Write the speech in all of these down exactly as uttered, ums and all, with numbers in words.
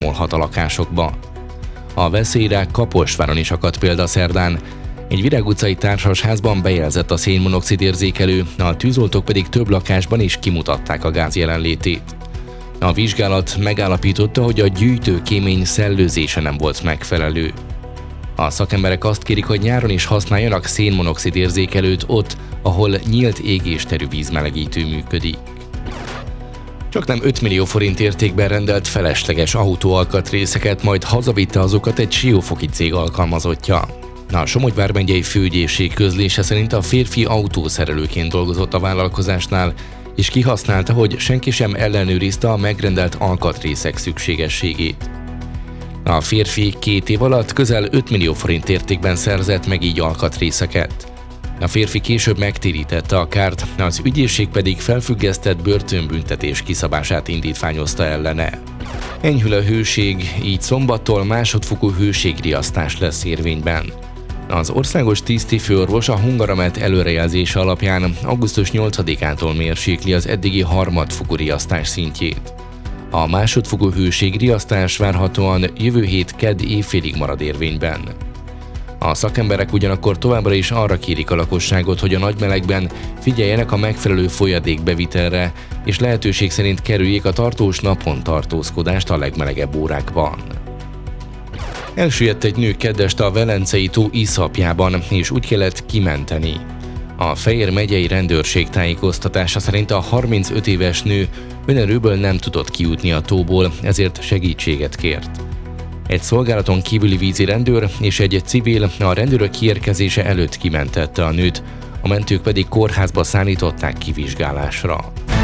molhat a lakásokba. A veszélyre Kaposváron is akadt példa szerdán. Egy Virág utcai társasházban bejelzett a szénmonoxid érzékelő, a tűzoltók pedig több lakásban is kimutatták a gáz jelenlétét. A vizsgálat megállapította, hogy a gyűjtőkémény szellőzése nem volt megfelelő. A szakemberek azt kérik, hogy nyáron is használjanak szénmonoxid érzékelőt ott, ahol nyílt égésterű vízmelegítő működik. Csaknem öt millió forint értékben rendelt felesleges autóalkatrészeket, majd hazavitte azokat egy siófoki cég alkalmazottja. A Somogy vármegyei főügyészség közlése szerint a férfi autószerelőként dolgozott a vállalkozásnál, és kihasználta, hogy senki sem ellenőrizte a megrendelt alkatrészek szükségességét. A férfi két év alatt közel öt millió forint értékben szerzett meg így alkatrészeket. A férfi később megtérítette a kárt, az ügyészség pedig felfüggesztett börtönbüntetés kiszabását indítványozta ellene. Enyhül a hőség, így szombattól másodfokú hőségriasztás lesz érvényben. Az országos tisztifőorvos a Hungaramet előrejelzése alapján augusztus nyolcadikától mérsékli az eddigi harmadfokú riasztás szintjét. A másodfokú hőségriasztás várhatóan jövő hét kedd éjfélig marad érvényben. A szakemberek ugyanakkor továbbra is arra kérik a lakosságot, hogy a nagymelegben figyeljenek a megfelelő folyadékbevitelre, és lehetőség szerint kerüljék a tartós napon tartózkodást a legmelegebb órákban. Elsüllyedt egy nő keddest a Velencei tó iszapjában, és úgy kellett kimenteni. A Fejér megyei rendőrség tájékoztatása szerint a harmincöt éves nő önerőből nem tudott kijutni a tóból, ezért segítséget kért. Egy szolgálaton kívüli vízi rendőr és egy civil a rendőrök kiérkezése előtt kimentette a nőt, a mentők pedig kórházba szállították kivizsgálásra.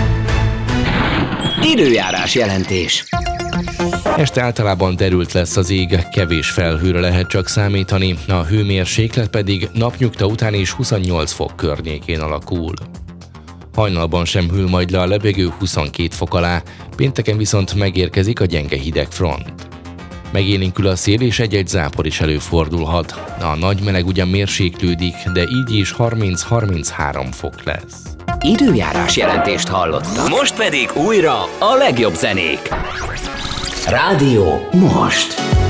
Időjárás jelentés. Este általában derült lesz az ég, kevés felhőre lehet csak számítani, a hőmérséklet pedig napnyugta után is huszonnyolc fok környékén alakul. Hajnalban sem hűl majd le a levegő huszonkét fok alá, pénteken viszont megérkezik a gyenge hidegfront. Megélénkül a szél és egy-egy zápor is előfordulhat. A nagy meleg ugyan mérséklődik, de így is harminc-harminchárom fok lesz. Időjárás jelentést hallottam. Most pedig újra a legjobb zenék. Rádió most.